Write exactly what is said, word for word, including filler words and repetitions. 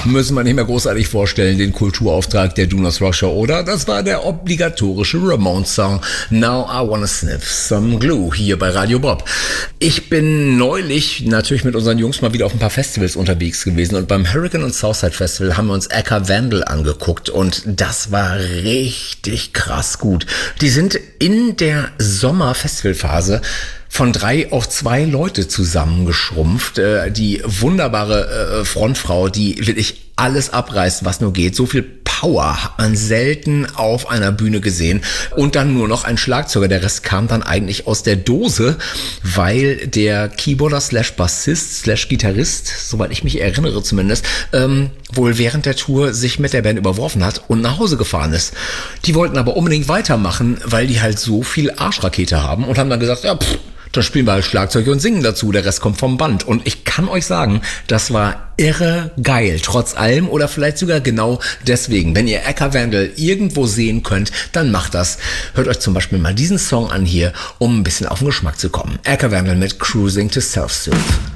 müssen wir nicht mehr großartig vorstellen, den Kulturauftrag der Do Not Rock Show, oder? Das war der obligatorische Ramones-Song Now I Wanna Sniff Some Glue hier bei Radio Bob. Ich bin neulich natürlich mit unseren Jungs mal wieder auf ein paar Festivals unterwegs gewesen und beim Hurricane und Southside Festival haben wir uns Aka Vandal angeguckt und das war richtig krass gut. Die sind in der Sommer-Festivalphase von drei auf zwei Leute zusammengeschrumpft. Äh, die wunderbare äh, Frontfrau, die wirklich alles abreißt, was nur geht. So viel Power hat man selten auf einer Bühne gesehen. Und dann nur noch ein Schlagzeuger. Der Rest kam dann eigentlich aus der Dose, weil der Keyboarder slash Bassist slash Gitarrist, soweit ich mich erinnere zumindest, ähm, wohl während der Tour sich mit der Band überworfen hat und nach Hause gefahren ist. Die wollten aber unbedingt weitermachen, weil die halt so viel Arschrakete haben und haben dann gesagt, ja, pff, dann spielen wir halt Schlagzeug und singen dazu, der Rest kommt vom Band. Und ich kann euch sagen, das war irre geil, trotz allem oder vielleicht sogar genau deswegen. Wenn ihr Aka Vandal irgendwo sehen könnt, dann macht das. Hört euch zum Beispiel mal diesen Song an hier, um ein bisschen auf den Geschmack zu kommen. Aka Vandal mit Cruising to Self-Soothe.